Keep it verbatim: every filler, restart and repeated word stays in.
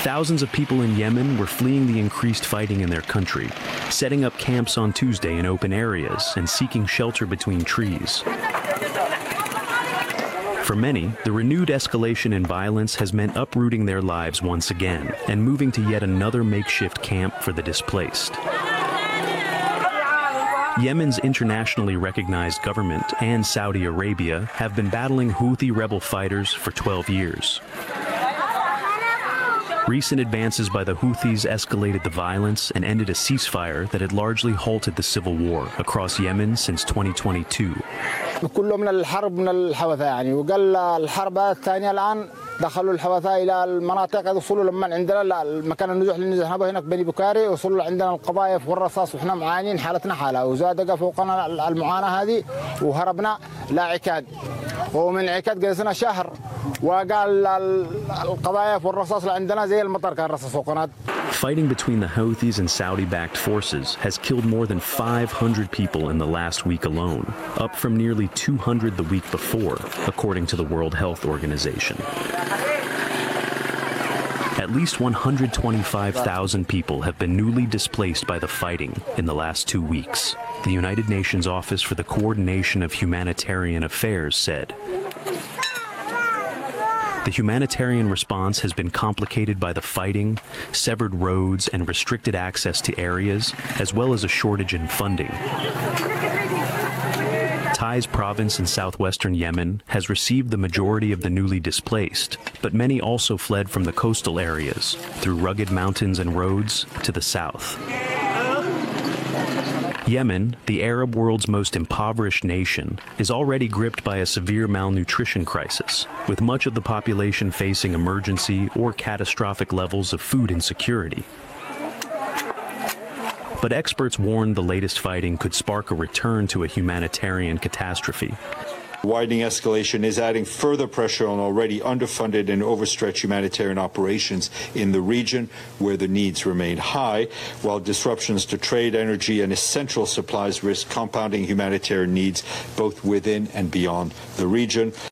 Thousands of people in Yemen were fleeing the increased fighting in their country, setting up camps on Tuesday in open areas and seeking shelter between trees. For many, the renewed escalation in violence has meant uprooting their lives once again and moving to yet another makeshift camp for the displaced. Yemen's internationally recognized government and Saudi Arabia have been battling Houthi rebel fighters for twelve years. Recent advances by the Houthis escalated the violence and ended a ceasefire that had largely halted the civil war across Yemen since twenty twenty-two. كله من الحرب من الحوثة يعني وقال الحرب الثانية الآن دخلوا الحوثة إلى المناطق وصلوا لما عندنا المكان النزوح اللي نزحنا هناك بني بكاري وصلوا عندنا القذائف والرصاص وإحنا معانين حالتنا حالة وزاد فوقنا المعاناة هذه وهربنا لعكاد ومن عكاد جلسنا شهر وقال القذائف والرصاص اللي عندنا زي المطر كان رصاص فوقنا. Fighting between the Houthis and Saudi-backed forces has killed more than five hundred people in the last week alone, up from nearly two hundred the week before, according to the World Health Organization. At least one hundred twenty-five thousand people have been newly displaced by the fighting in the last two weeks, the United Nations Office for the Coordination of Humanitarian Affairs said. The humanitarian response has been complicated by the fighting, severed roads, and restricted access to areas, as well as a shortage in funding. Taiz province in southwestern Yemen has received the majority of the newly displaced, but many also fled from the coastal areas through rugged mountains and roads to the south. Yemen, the Arab world's most impoverished nation, is already gripped by a severe malnutrition crisis, with much of the population facing emergency or catastrophic levels of food insecurity. But experts warn the latest fighting could spark a return to a humanitarian catastrophe. Widening escalation is adding further pressure on already underfunded and overstretched humanitarian operations in the region, where the needs remain high, while disruptions to trade, energy, and essential supplies risk compounding humanitarian needs both within and beyond the region.